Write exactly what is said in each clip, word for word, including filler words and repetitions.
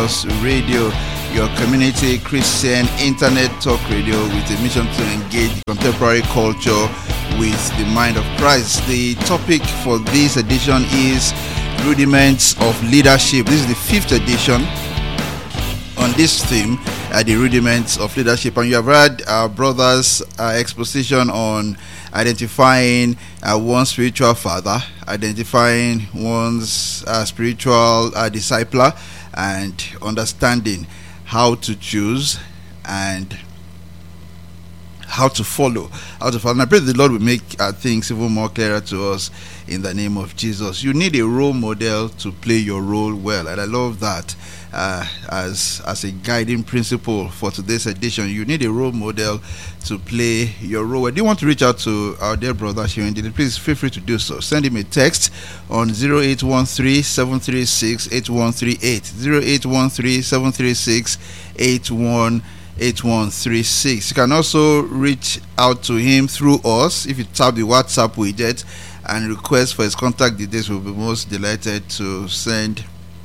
Buzz Radio, your community Christian internet talk radio with a mission to engage contemporary culture with the mind of Christ. The topic for this edition is rudiments of leadership. This is the fifth edition on this theme, uh, the rudiments of leadership, and you have heard our brother's uh, exposition on identifying uh, one's spiritual father, identifying one's uh, spiritual uh, discipler, and understanding how to choose and how to follow, how to follow. And I pray the Lord will make uh, things even more clearer to us in the name of Jesus. You need a role model to play your role well, and I love that uh, as as a guiding principle for today's edition. You need a role model to play your role. I do want to reach out to our dear brother Shirendile. Please feel free to do so. Send him a text on zero eight one three, seven three six, eight one three eight, zero eight one three, seven three six, eight one eight one three six. You can also reach out to him through us. If you tap the WhatsApp widget and request for his contact details, we'll be most delighted to send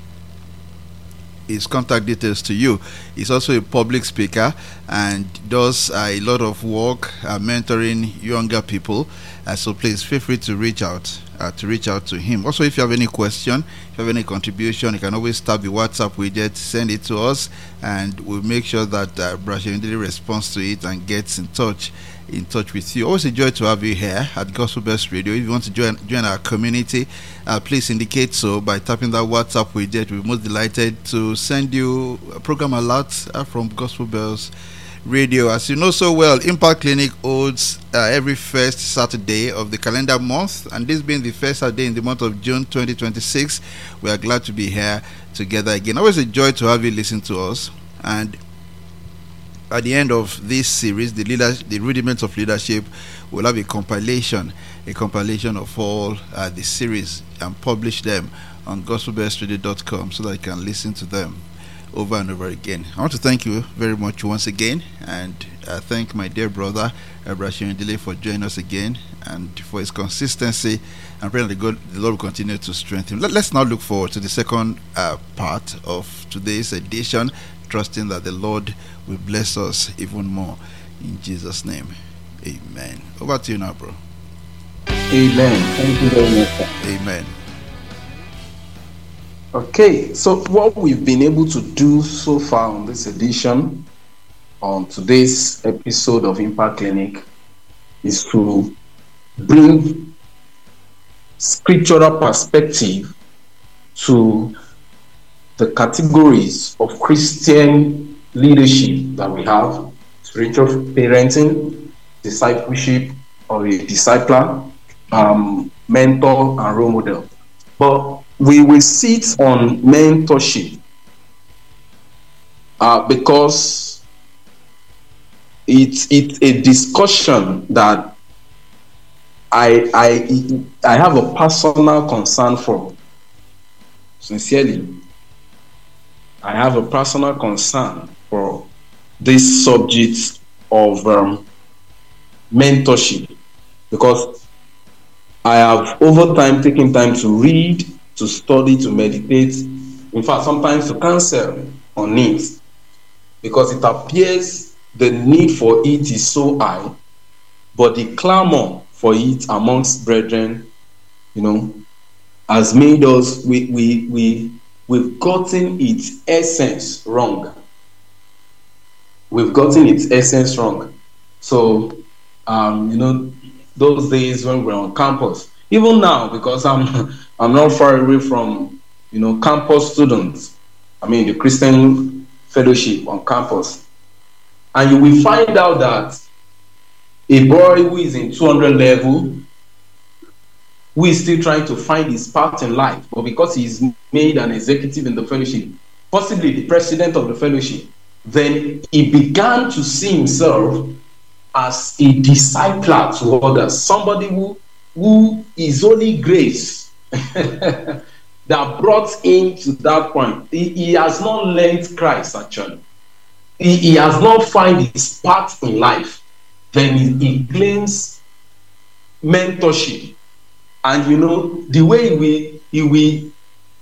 his contact details to you. He's also a public speaker and does uh, a lot of work uh, mentoring younger people. Uh, so please feel free to reach out uh, to reach out to him. Also, if you have any question, if you have any contribution, you can always tap the WhatsApp widget, send it to us, and we'll make sure that uh, Brother Shirendile responds to it and gets in touch in touch with you. Always a joy to have you here at Gospel Buzz Radio. If you want to join join our community, uh, please indicate so by tapping that WhatsApp widget. We're most delighted to send you a program alerts uh, from Gospel Buzz Radio. As you know so well, Impact Clinic holds uh, every first Saturday of the calendar month, and this being the first Saturday in the month of June twenty twenty-six, we are glad to be here together again. Always a joy to have you listen to us. And at the end of this series, the leader, the rudiments of leadership, will have a compilation, a compilation of all uh, the series, and publish them on gospel buzz radio dot com so that you can listen to them over and over again. I want to thank you very much once again, and I thank my dear brother Brother Shirendile for joining us again and for his consistency, and pray that the, God, the Lord will continue to strengthen him. Let, let's now look forward to the second uh, part of today's edition, trusting that the Lord will bless us even more. In Jesus' name, amen. Over to you now, bro. Amen. Thank you very much, sir. Amen. Okay, so what we've been able to do so far on this edition, on today's episode of Impact Clinic, is to bring scriptural perspective to the categories of Christian leadership that we have: spiritual parenting, discipleship or a discipler, um, mentor, and role model. But we will sit on mentorship uh, because it's it's a discussion that I I I have a personal concern for. Sincerely, I have a personal concern for this subject of um, mentorship, because I have over time taken time to read, to study, to meditate, in fact sometimes to counsel on it, because it appears the need for it is so high, but the clamor for it amongst brethren, you know, has made us, we, we, we, we've gotten its essence wrong. We've gotten its essence wrong. So, um, you know, those days when we're on campus, even now, because I'm I'm not far away from, you know, campus students, I mean the Christian fellowship on campus, and you will find out that a boy who is in two hundred level, who is still trying to find his path in life, but because he's made an executive in the fellowship, possibly the president of the fellowship, then he began to see himself as a discipler to others, somebody who, who is only grace that brought him to that point. He, he has not learned Christ, actually. He, he has not found his path in life. Then he, he claims mentorship. And you know, the way we, he will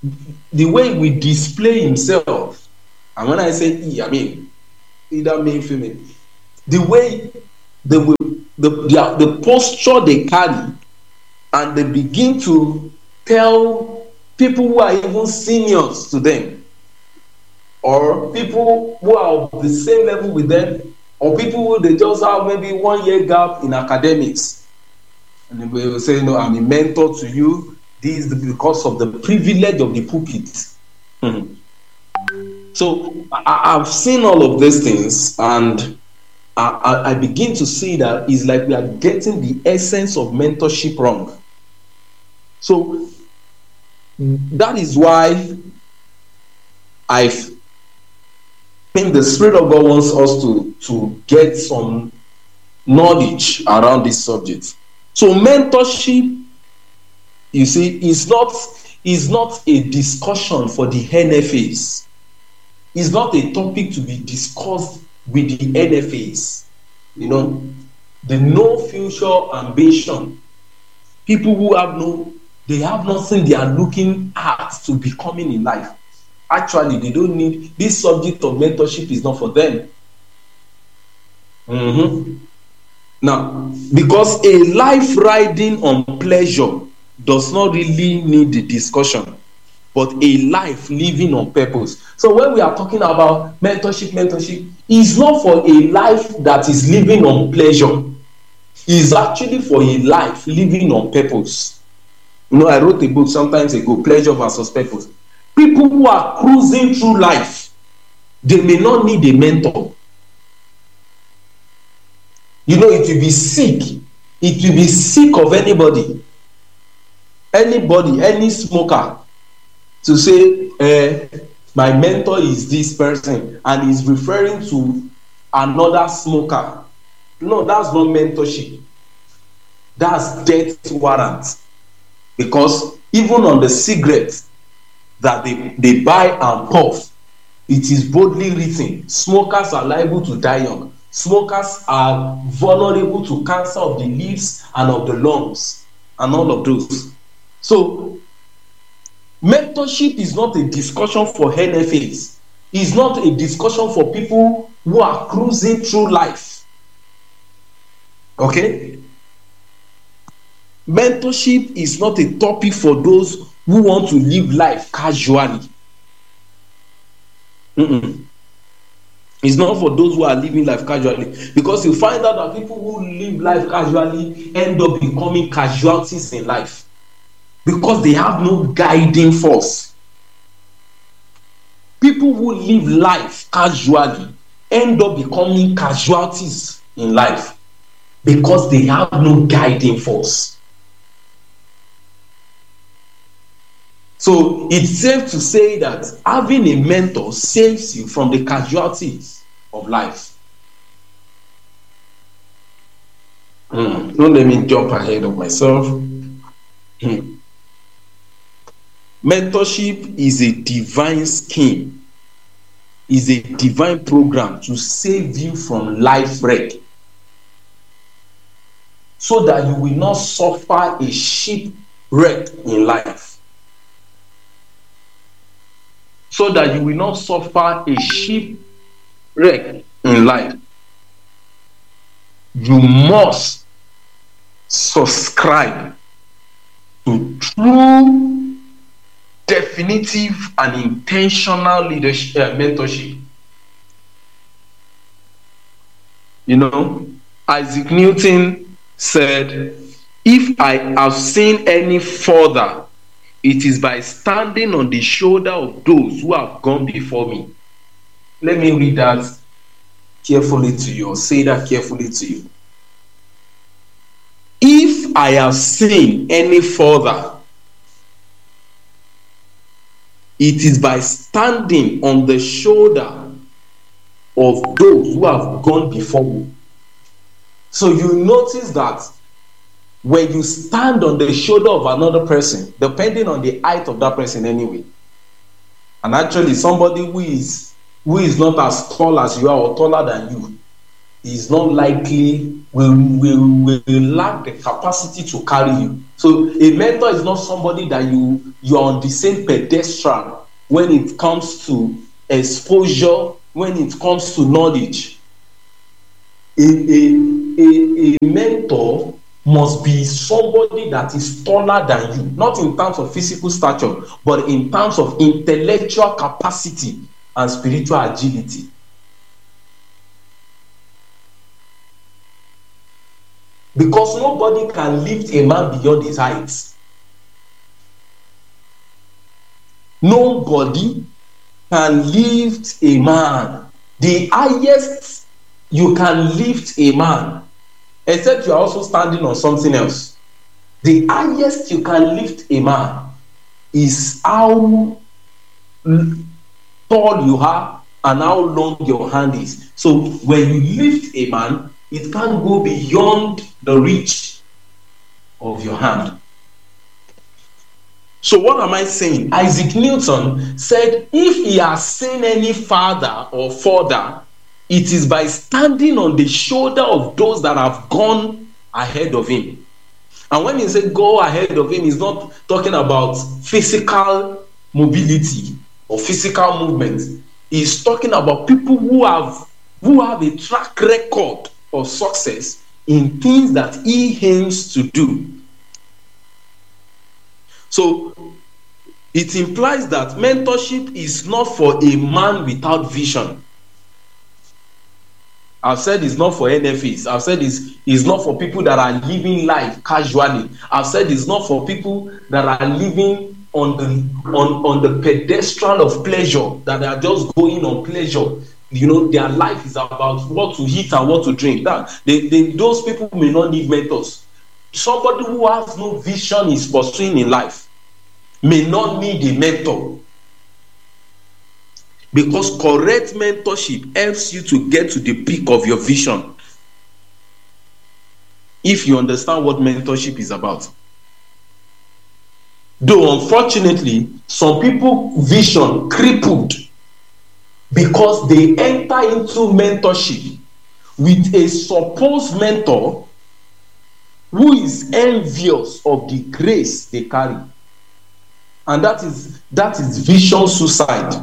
the way we display himself, and when I say he, I mean either male, female, the way they will, the, the, the posture they carry, and they begin to tell people who are even seniors to them, or people who are of the same level with them, or people who they just have maybe one year gap in academics, and they will say, no, I'm a mentor to you. This is because of the privilege of the pulpit. Mm-hmm. So I, I've seen all of these things, and I, I, I begin to see that it's like we are getting the essence of mentorship wrong. So that is why I think the Spirit of God wants us to, to get some knowledge around this subject. So mentorship, you see, is not, is not a discussion for the N F As. It's not a topic to be discussed with the N F As. You know, the no future ambition. People who have no, they have nothing they are looking at to becoming in life. Actually, they don't need, this subject of mentorship is not for them. Mm-hmm. Now, because a life riding on pleasure does not really need the discussion, but a life living on purpose. So when we are talking about mentorship, mentorship is not for a life that is living on pleasure. It's actually for a life living on purpose. You know, I wrote a book sometimes ago, Pleasure versus Purpose. People who are cruising through life, they may not need a mentor. You know, it will be sick. It will be sick of anybody. Anybody, any smoker, to say, uh, my mentor is this person, and he's referring to another smoker. No, that's not mentorship. That's death warrant. Because even on the cigarette that they, they buy and puff, it is boldly written, smokers are liable to die young. Smokers are vulnerable to cancer of the lips and of the lungs, and all of those. So, mentorship is not a discussion for N F As. It's not a discussion for people who are cruising through life. Okay? Mentorship is not a topic for those who want to live life casually. Mm-mm. It's not for those who are living life casually, because you find out that people who live life casually end up becoming casualties in life because they have no guiding force. People who live life casually end up becoming casualties in life because they have no guiding force. So it's safe to say that having a mentor saves you from the casualties of life. Mm. Don't let me jump ahead of myself. Mm. Mentorship is a divine scheme, is a divine program to save you from life wreck, so that you will not suffer a shipwreck in life. So that you will not suffer a shipwreck in life. You must subscribe to true, definitive, and intentional leadership, uh, mentorship. You know, Isaac Newton said, if I have seen any further, it is by standing on the shoulder of those who have gone before me. Let me read that carefully to you, or say that carefully to you. If I have seen any further, it is by standing on the shoulder of those who have gone before me. So you notice that when you stand on the shoulder of another person, depending on the height of that person anyway, and actually somebody who is who is not as tall as you are or taller than you, is not likely, will, will, will lack the capacity to carry you. So a mentor is not somebody that you, you're on the same pedestal when it comes to exposure, when it comes to knowledge. A, a, a, a mentor must be somebody that is taller than you, not in terms of physical stature, but in terms of intellectual capacity and spiritual agility. Because nobody can lift a man beyond his height. Nobody can lift a man. The highest you can lift a man, except you are also standing on something else. The highest you can lift a man is how tall you are and how long your hand is. So when you lift a man, it can't go beyond the reach of your hand. So what am I saying? Isaac Newton said, if he has seen any farther or further, it is by standing on the shoulder of those that have gone ahead of him. And when he said go ahead of him, he's not talking about physical mobility or physical movement. He's talking about people who have who have a track record of success in things that he aims to do. So it implies that mentorship is not for a man without vision. I've said it's not for N F As. I've said it's, it's not for people that are living life casually. I've said it's not for people that are living on the on, on the pedestal of pleasure, that are just going on pleasure. You know, their life is about what to eat and what to drink. That they, they, those people may not need mentors. Somebody who has no vision is pursuing in life may not need a mentor. Because correct mentorship helps you to get to the peak of your vision. If you understand what mentorship is about. Though unfortunately, some people vision crippled because they enter into mentorship with a supposed mentor who is envious of the grace they carry. And that is that is vision suicide.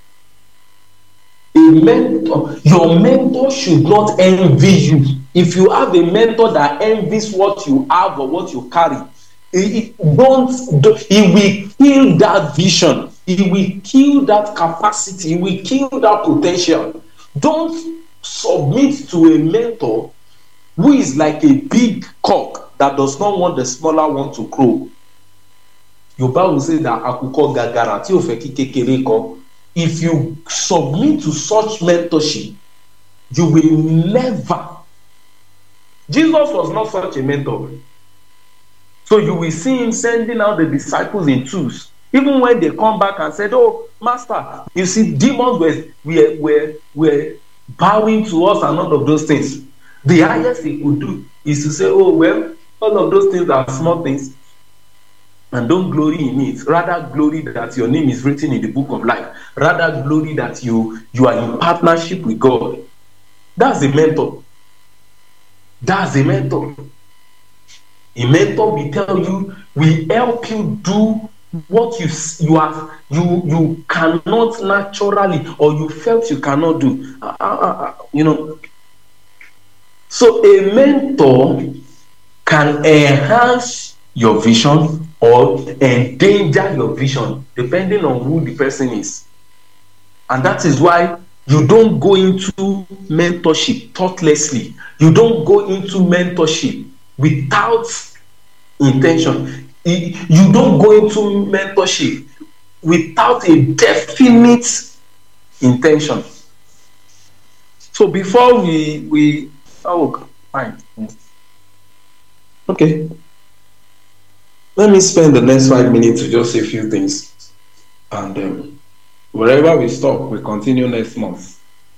A mentor, your mentor should not envy you. If you have a mentor that envies what you have or what you carry, it, don't, don't, it will kill that vision. It will kill that capacity. It will kill that potential. Don't submit to a mentor who is like a big cock that does not want the smaller one to crow. Your Bible says that akuko gagara ti o fe ki kekere ko. If you submit to such mentorship, you will never. Jesus was not such a mentor. So you will see him sending out the disciples in twos. Even when they come back and said, oh, Master, you see, demons were, were, were, were bowing to us and all of those things. The highest he could do is to say, oh, well, all of those things are small things. And don't glory in it. Rather glory that your name is written in the book of life. Rather glory that you, you are in partnership with God. That's a mentor. That's a mentor. A mentor will tell you, will help you do what you you are you you cannot naturally, or you felt you cannot do. Uh, uh, uh, you know. So a mentor can enhance your vision or endanger your vision, depending on who the person is. And that is why you don't go into mentorship thoughtlessly. You don't go into mentorship without intention. You don't go into mentorship without a definite intention. So before we we oh fine. Okay. Let me spend the next five minutes to just say a few things. And um, wherever we stop, we continue next month.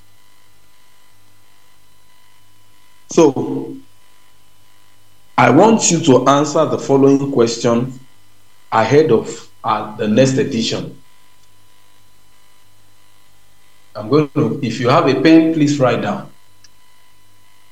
So, I want you to answer the following question ahead of uh, the next edition. I'm going to, if you have a pen, please write down.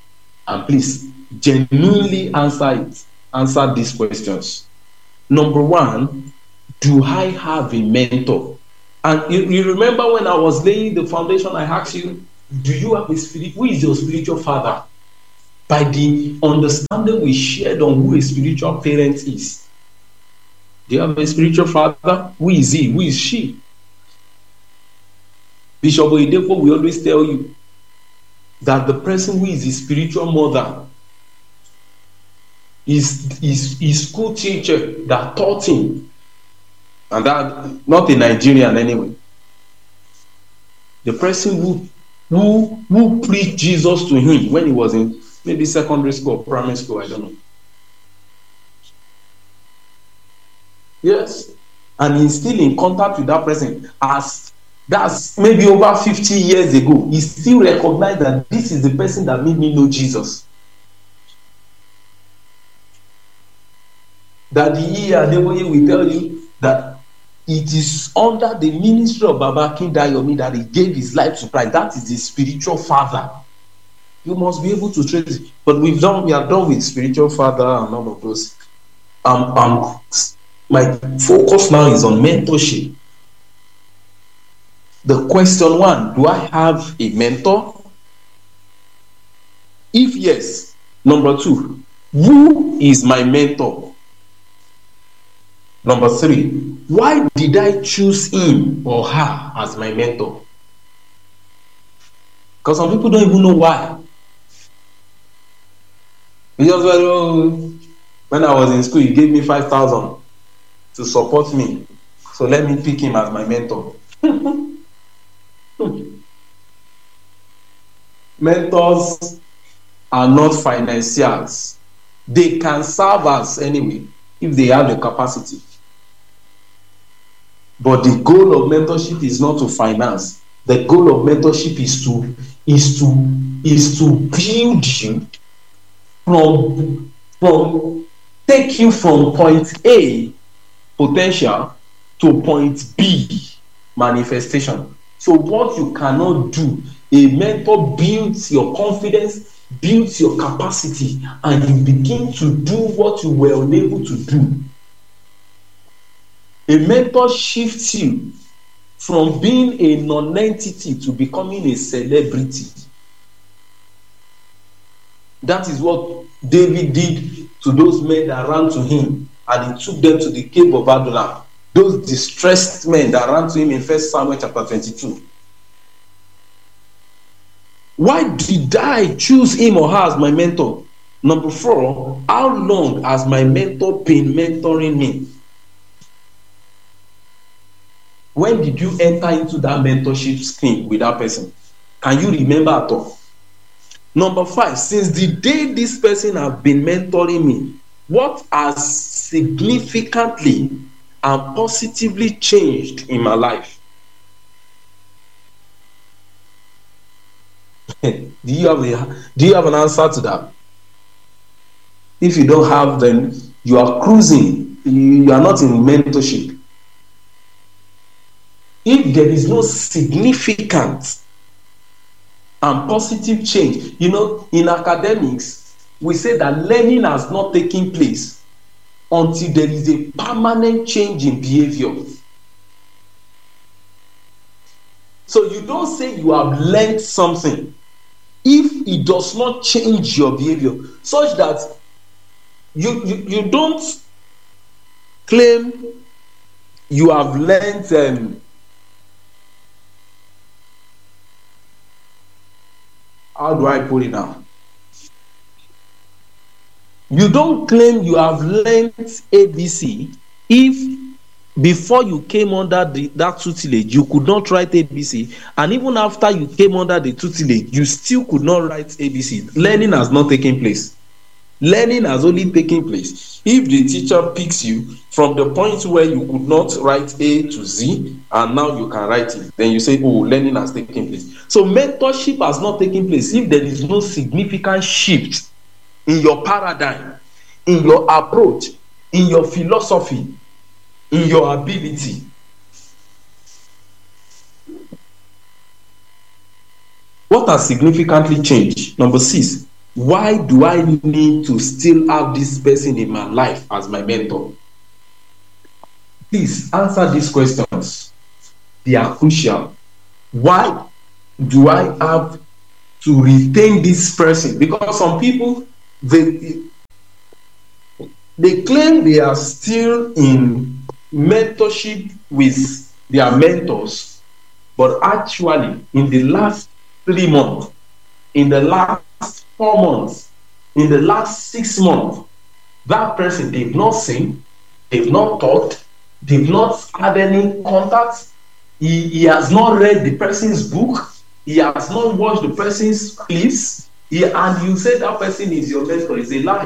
And please, genuinely answer it. Answer these questions. Number one, do I have a mentor? And you, you remember when I was laying the foundation, I asked you, do you have a spirit? Who is your spiritual father? By the understanding we shared on who a spiritual parent is. Do you have a spiritual father? Who is he? Who is she? Bishop Oyedepo will always tell you that the person who is his spiritual mother is his, his school teacher that taught him. And that, not a Nigerian anyway. The person who, who, who preached Jesus to him when he was in maybe secondary school or primary school, I don't know. Yes. And he's still in contact with that person. As that's maybe over fifty years ago. He still recognized that this is the person that made me know Jesus. That the E R will tell you that it is under the ministry of Baba King Dayomi that he gave his life to Christ. That is his spiritual father. You must be able to trace it. But we've done, we are done with spiritual father and all of those. Um, um, my focus now is on mentorship. The question one, do I have a mentor? If yes, number two, who is my mentor? Number three, why did I choose him or her as my mentor? Because some people don't even know why. He just went, oh, when I was in school, he gave me five thousand to support me. So let me pick him as my mentor. Mentors are not financiers. They can serve us anyway if they have the capacity. But the goal of mentorship is not to finance. The goal of mentorship is to is to is to build you from from take you from point A potential to point B manifestation. So what you cannot do, a mentor builds your confidence, builds your capacity, and you begin to do what you were unable to do. A mentor shifts you from being a non-entity to becoming a celebrity. That is what David did to those men that ran to him, and he took them to the cave of Adullam. Those distressed men that ran to him in First Samuel chapter twenty-two. Why did I choose him or her as my mentor? Number four, how long has my mentor been mentoring me? When did you enter into that mentorship scheme with that person? Can you remember at all? Number five, since the day this person has been mentoring me, what has significantly and positively changed in my life? do you have a, do you have an answer to that? If you don't have, then you are cruising. You are not in mentorship. If there is no significant and positive change, you know, in academics, we say that learning has not taken place until there is a permanent change in behavior. So you don't say you have learned something if it does not change your behavior, such that you, you, you don't claim you have learned um, how do I put it now? You don't claim you have learned A B C if before you came under the, that tutelage, you could not write A B C, and even after you came under the tutelage, you still could not write A B C. Learning has not taken place. Learning has only taken place if the teacher picks you from the point where you could not write A to Z, and now you can write it. Then you say, oh, learning has taken place. So mentorship has not taken place if there is no significant shift in your paradigm, in your approach, in your philosophy, in your ability. What has significantly changed? Number six, why do I need to still have this person in my life as my mentor? Please answer these questions. They are crucial. Why do I have to retain this person? Because some people, they they claim they are still in mentorship with their mentors, but actually in the last three months, in the last four months, in the last six months, that person, they've not seen, they've not talked, they've not had any contact. He, he has not read the person's book. He has not watched the person's clips. He, and you say that person is your mentor. It's a lie.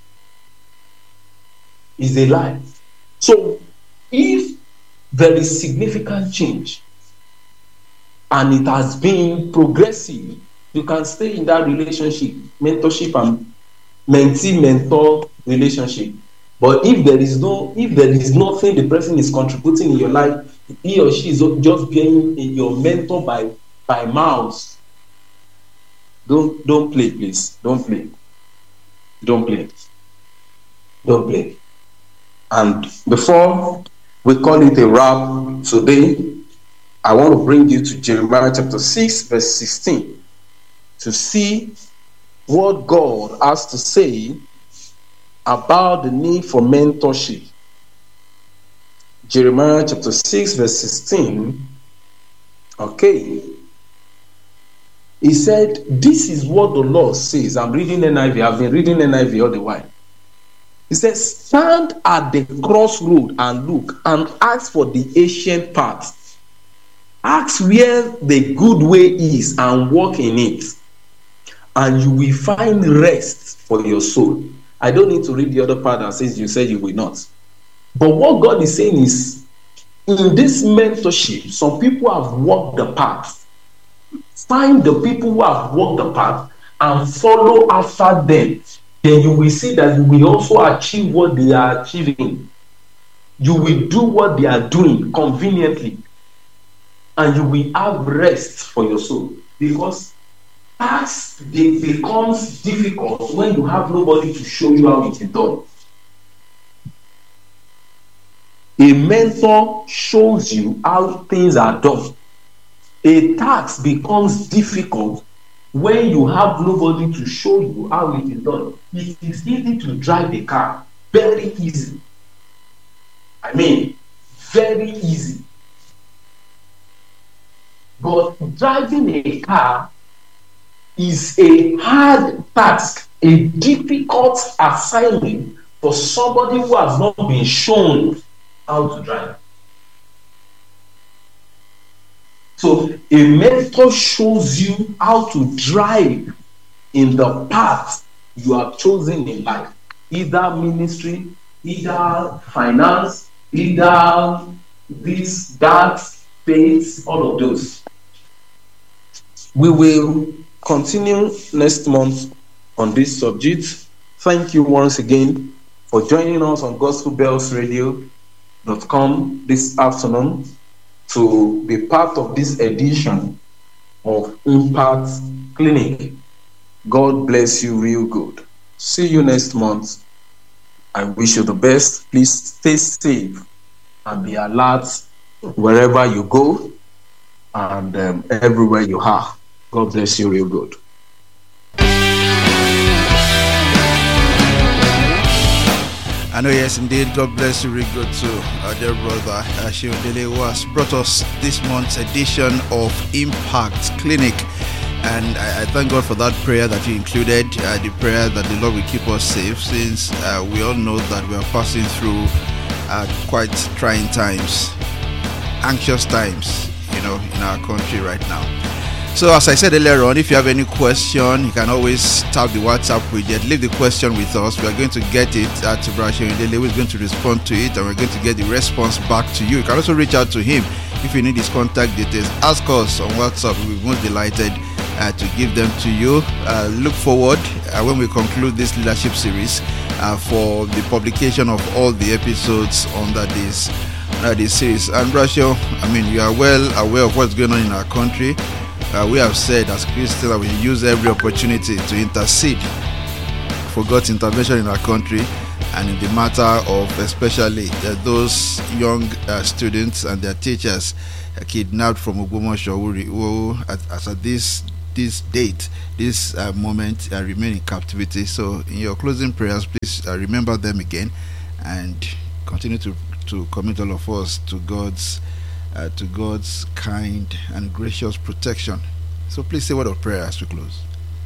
It's a lie. So if there is significant change and it has been progressive, you can stay in that relationship, mentorship and mentee-mentor relationship. But if there is no, if there is nothing the person is contributing in your life, he or she is just being your mentor by by mouth. Don't don't play, please. Don't play. Don't play. Don't play. And before we call it a wrap today, I want to bring you to Jeremiah chapter six, verse sixteen, to see what God has to say about the need for mentorship. Jeremiah chapter six, verse sixteen. Okay. He said, this is what the Lord says. I'm reading N I V. I've been reading N I V all the while. He says, stand at the crossroad and look and ask for the ancient path. Ask where the good way is and walk in it, and you will find rest for your soul. I don't need to read the other part that says you said you will not. But what God is saying is, in this mentorship, some people have walked the path. Find the people who have walked the path and follow after them. Then you will see that you will also achieve what they are achieving. You will do what they are doing conveniently. And you will have rest for your soul. Because tasks, it becomes difficult when you have nobody to show you how it is done. A mentor shows you how things are done. A task becomes difficult when you have nobody to show you how it is done. It is easy to drive a car, very easy. I mean, very easy. But driving a car is a hard task, a difficult assignment for somebody who has not been shown how to drive. So a mentor shows you how to drive in the path you have chosen in life, either ministry, either finance, either this, that, faith, all of those. We will continue next month on this subject. Thank you once again for joining us on gospel bells radio dot com this afternoon to be part of this edition of Impact Clinic. God bless you real good. See you next month. I wish you the best. Please stay safe and be alert wherever you go and um, everywhere you are. God bless you real good. I know, yes, indeed. God bless you real good too, our dear brother Ashiodele, who has brought us this month's edition of Impact Clinic. And I, I thank God for that prayer that you included, uh, the prayer that the Lord will keep us safe, since uh, we all know that we are passing through uh, quite trying times, anxious times, you know, in our country right now. So as I said earlier on, if you have any question, you can always tap the WhatsApp widget, leave the question with us. We are going to get it at Brasha Indele, who is going to respond to it, and we're going to get the response back to you. You can also reach out to him if you need his contact details. Ask us on WhatsApp. We'll be most delighted uh, to give them to you. Uh, look forward uh, when we conclude this leadership series uh, for the publication of all the episodes under this, under this series. And Brasha, I mean, you are well aware of what's going on in our country. uh, we have said as Christians that we use every opportunity to intercede for God's intervention in our country and in the matter of especially uh, those young uh, students and their teachers uh, kidnapped from Ogbomoso who at, as at this this date, this uh, moment, uh, remain in captivity. So in your closing prayers, please uh, remember them again and continue to, to commit all of us to God's uh, to God's kind and gracious protection. So please say a word of prayer as we close.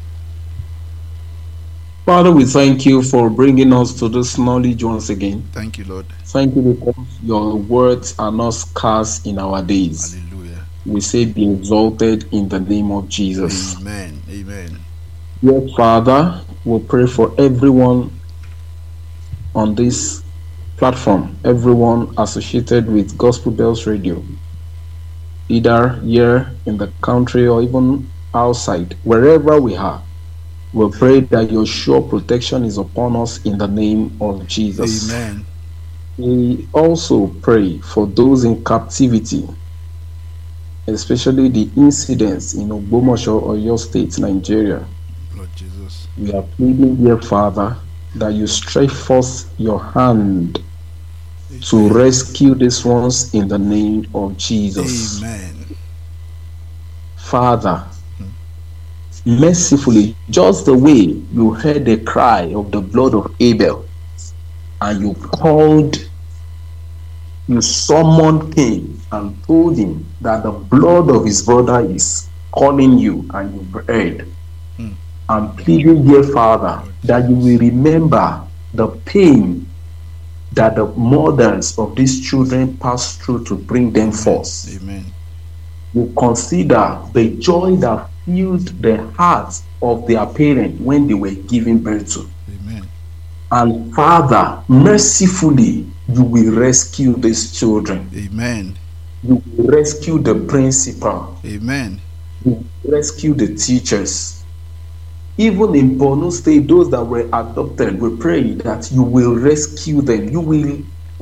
Father, we thank you for bringing us to this knowledge once again. Thank you, Lord. Thank you because your words are not scarce in our days. Hallelujah. We say be exalted in the name of Jesus. Amen. Amen. Dear Father, we pray for everyone on this platform, everyone associated with Gospel Bells Radio, either here in the country or even outside, wherever we are. We pray that your sure protection is upon us in the name of Jesus. Amen. We also pray for those in captivity, especially the incidents in Ogbomoso, Oyo State, Nigeria. Lord Jesus. We are pleading, dear Father, that you stretch forth your hand Amen. to rescue these ones in the name of Jesus. Amen. Father, mercifully, just the way you heard the cry of the blood of Abel, and you called, you summoned Cain and told him that the blood of his brother is calling you, and you heard. Mm. I'm pleading, dear Father, that you will remember the pain that the mothers of these children passed through to bring them forth. Amen. You consider the joy that filled the hearts of their parents when they were giving birth to. Amen. And Father, mercifully, you will rescue these children. Amen. You will rescue the principal. Amen. You will rescue the teachers. Even in Borno State, those that were adopted, we pray that you will rescue them. You will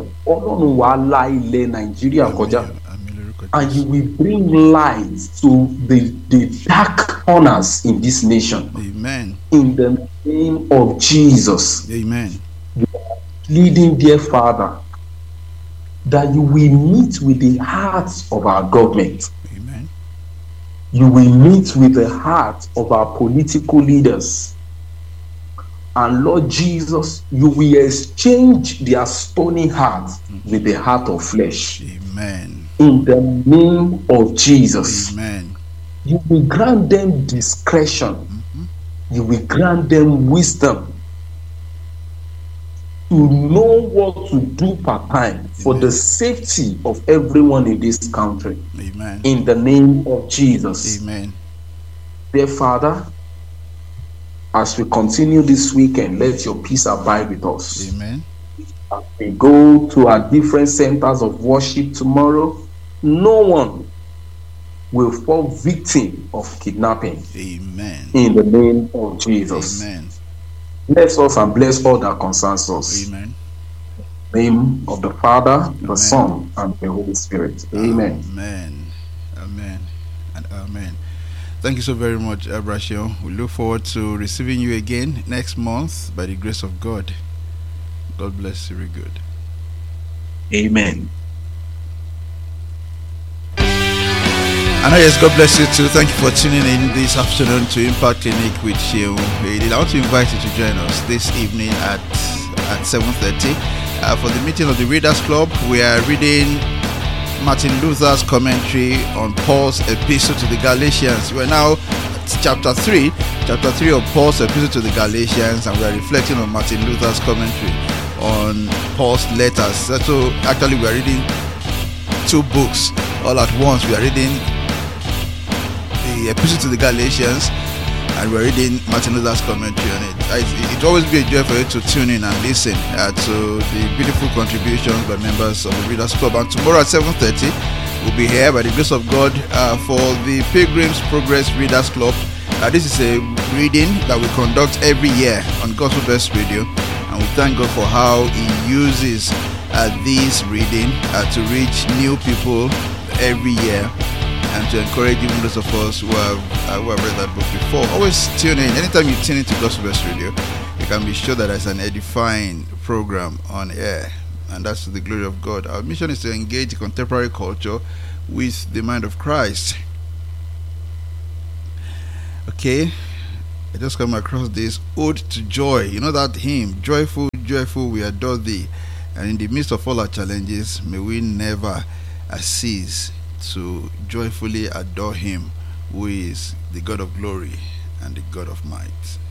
Nigeria kọjá, and you will bring light to the, the dark corners in this nation. Amen. In the name of Jesus. Amen. You are pleading, dear Father, that you will meet with the hearts of our government. Amen. You will meet with the heart of our political leaders. And Lord Jesus, you will exchange their stony heart with the heart of flesh. Amen. In the name of Jesus. Amen. You will grant them discretion. Mm-hmm. You will grant them wisdom to know what to do per time for Amen. the safety of everyone in this country. Amen. In the name of Jesus. Amen. Dear Father, as we continue this weekend, let your peace abide with us. Amen. As we go to our different centers of worship tomorrow, no one will fall victim of kidnapping. Amen. In the name of Jesus. Amen. Bless us and bless all that concerns us. Amen. In the name of the Father, the Amen. Son, and the Holy Spirit. Amen. Amen. Amen. And amen. Thank you so very much, Abrashio. We look forward to receiving you again next month by the grace of God. God bless you very good. Amen. And yes, God bless you too. Thank you for tuning in this afternoon to Impact Clinic with Sheung. I want to invite you to join us this evening at at seven thirty uh, for the meeting of the Readers Club. We are reading Martin Luther's commentary on Paul's epistle to the Galatians. We are now at chapter three, chapter three of Paul's epistle to the Galatians, and we are reflecting on Martin Luther's commentary on Paul's letters. So actually, we are reading two books all at once. We are reading the epistle to the Galatians, and we're reading Martin Luther's commentary on it. It will always be a joy for you to tune in and listen uh, to the beautiful contributions by members of the Readers Club. And tomorrow at seven thirty, we'll be here by the grace of God uh, for the Pilgrim's Progress Readers Club. Uh, this is a reading that we conduct every year on Gospel Best Radio, and we thank God for how He uses uh, this reading uh, to reach new people every year. and to encourage even those of us who have, uh, who have read that book before. Always tune in. Anytime you tune into Gospel Best Radio, you can be sure that there's an edifying program on air, and that's to the glory of God. Our mission is to engage contemporary culture with the mind of Christ. Okay, I just come across this Ode to Joy. You know that hymn, joyful, joyful, we adore thee. And in the midst of all our challenges, may we never cease to joyfully adore him, who is the God of glory and the God of might.